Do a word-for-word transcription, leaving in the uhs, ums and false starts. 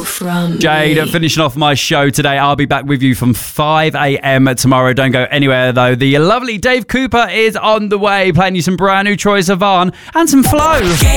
you from Jade, me. finishing off my show today. I'll be back with you from five a.m. tomorrow. Don't go anywhere, though. The lovely Dave Cooper is on the way, playing you some brand new Troye Sivan and some Flow.